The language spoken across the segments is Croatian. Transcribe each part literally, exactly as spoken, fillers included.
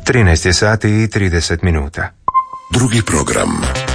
trinaest je sati i trideset minuta. Drugi program.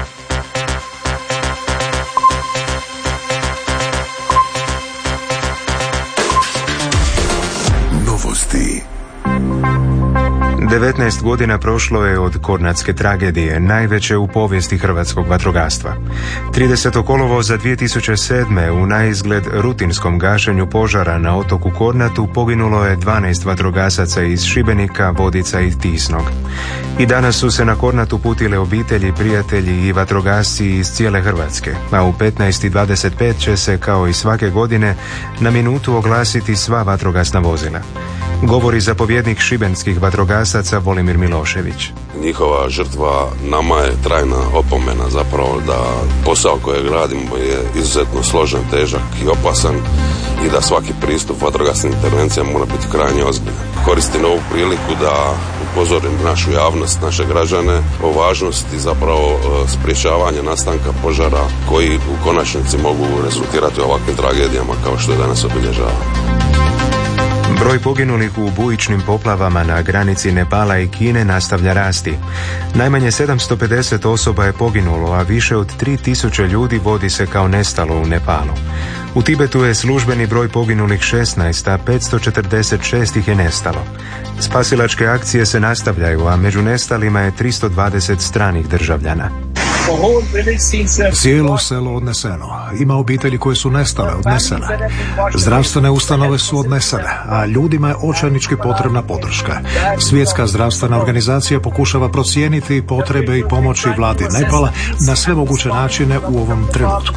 Novosti. devetnaest godina prošlo je od Kornatske tragedije, najveće u povijesti hrvatskog vatrogastva. tridesetog kolovoza dvije tisuće sedme u naizgled rutinskom gašenju požara na otoku Kornatu poginulo je dvanaest vatrogasaca iz Šibenika, Vodica i Tisnog. I danas su se na Kornatu putile obitelji, prijatelji i vatrogasci iz cijele Hrvatske, a u petnaest i dvadeset pet će se, kao i svake godine, na minutu oglasiti sva vatrogasna vozila. Govori zapovjednik šibenskih vatrogasaca Volimir Milošević. Njihova žrtva nama je trajna opomena zapravo da posao kojeg radimo je izuzetno složen, težak i opasan i da svaki pristup vatrogasnim intervencijama mora biti krajnje ozbiljan. Koristim ovu priliku da upozorim našu javnost, naše građane o važnosti zapravo sprječavanja nastanka požara koji u konačnici mogu rezultirati ovakvim tragedijama kao što je danas obilježava. Broj poginulih u bujičnim poplavama na granici Nepala i Kine nastavlja rasti. Najmanje sedamsto pedeset osoba je poginulo, a više od tri tisuće ljudi vodi se kao nestalo u Nepalu. U Tibetu je službeni broj poginulih šesnaest, a petsto četrdeset šest ih je nestalo. Spasilačke akcije se nastavljaju, a među nestalima je tristo dvadeset stranih državljana. Cijelo selo odneseno. Ima obitelji koje su nestale, odnesene. Zdravstvene ustanove su odnesene, a ljudima je očajnički potrebna podrška. Svjetska zdravstvena organizacija pokušava procijeniti potrebe i pomoći vladi Nepala na sve moguće načine u ovom trenutku.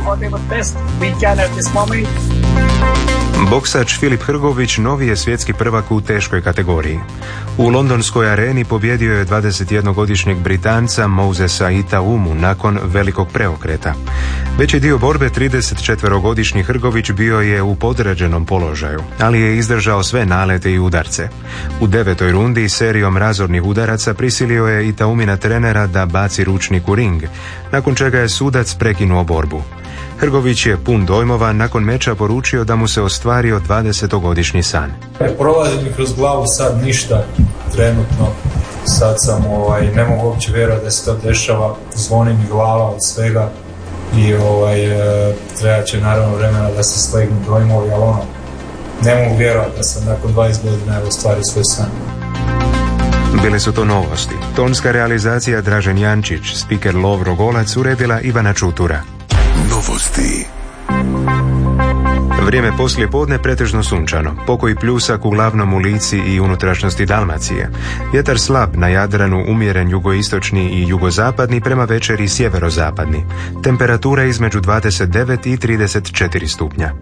Boksač Filip Hrgović novi je svjetski prvak u teškoj kategoriji. U londonskoj areni pobjedio je dvadesetjednogodišnjeg Britanca Mosesa Itaumu nakon velikog preokreta. Veći dio borbe tridesetčetverogodišnji Hrgović bio je u podređenom položaju, ali je izdržao sve nalete i udarce. U devetoj rundi serijom razornih udaraca prisilio je Itaumina trenera da baci ručnik u ring, nakon čega je sudac prekinuo borbu. Hrgović je pun dojmova nakon meča poručio da mu se ostvario dvadesetogodišnji san. Prolazi mi kroz glavu sad ništa trenutno. Sad sam, ovaj, ne mogu uopće vjerovati da se to dešava. Zvoni mi glava od svega i ovaj, e, treba će naravno vremena da se slegnu dojmovi, ali ono, ne mogu vjerovati da sam nakon dvadeset godina ostvario svoj san. Bile su to novosti. Tonska realizacija Dražen Jančić, spiker Lovro Golac, uredila Ivana Čutura. Novosti. Vrijeme poslije podne pretežno sunčano, pokoji pljusak uglavnom u Lici i unutrašnjosti Dalmacije. Vjetar slab, na Jadranu umjeren jugoistočni i jugozapadni, prema večeri sjeverozapadni. Temperatura između dvadeset devet i trideset četiri stupnja.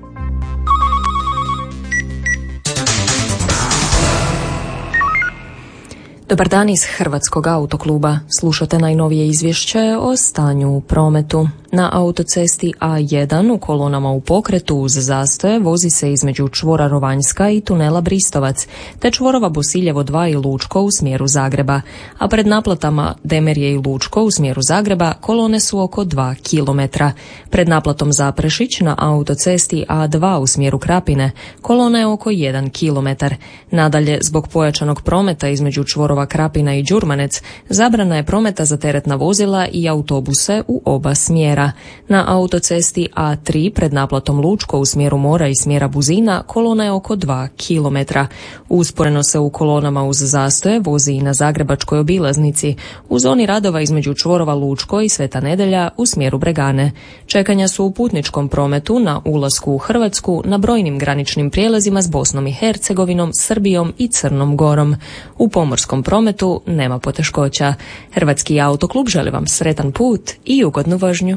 Dobar dan iz Hrvatskog autokluba. Slušate najnovije izvješće o stanju u prometu. Na autocesti A jedan u kolonama u pokretu uz zastoje vozi se između čvora Rovanjska i tunela Bristovac, te čvorova Bosiljevo dva i Lučko u smjeru Zagreba, a pred naplatama Demerje i Lučko u smjeru Zagreba kolone su oko dva kilometra. Pred naplatom Zaprešić na autocesti A dva u smjeru Krapine kolona je oko jedan kilometar. Nadalje, zbog pojačanog prometa između čvorova Krapina i Đurmanec, zabrana je prometa za teretna vozila i autobuse u oba smjera. Na autocesti A tri pred naplatom Lučko u smjeru Mora i smjera Buzina kolona je oko dva kilometra. Usporeno se u kolonama uz zastoje vozi i na zagrebačkoj obilaznici, u zoni radova između čvorova Lučko i Sveta Nedelja u smjeru Bregane. Čekanja su u putničkom prometu na ulasku u Hrvatsku na brojnim graničnim prijelazima s Bosnom i Hercegovinom, Srbijom i Crnom Gorom. U pomorskom prometu nema poteškoća. Hrvatski autoklub želi vam sretan put i ugodnu vožnju.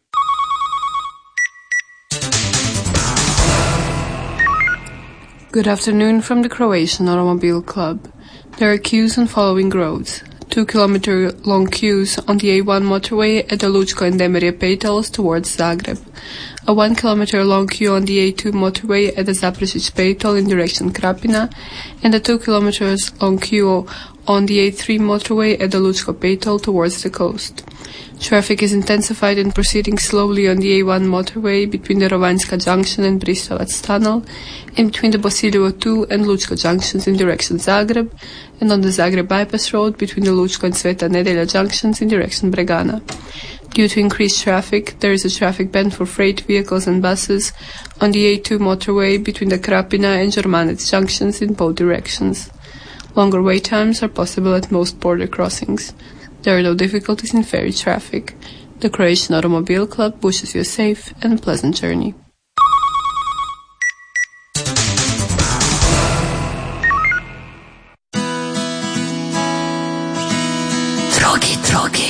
Good afternoon from the Croatian Automobile Club. There are queues on following roads. Two kilometer long queues on the A one motorway at the Lučko and Demerje Petals towards Zagreb. A one kilometer long queue on the A two motorway at the Zaprešić Petal in direction Krapina, and a two kilometers long queue on the A three motorway at the Lučko Petal towards the coast. Traffic is intensified and proceeding slowly on the A one motorway between the Rovanjska Junction and Bristovac Tunnel, and between the Bosiljevo two and Lučko junctions in direction Zagreb, and on the Zagreb bypass road between the Lučko and Sveta Nedelja junctions in direction Bregana. Due to increased traffic, there is a traffic ban for freight vehicles and buses on the A two motorway between the Krapina and Žarmanec junctions in both directions. Longer wait times are possible at most border crossings. There are no difficulties in ferry traffic. The Croatian Automobile Club wishes you a safe and pleasant journey.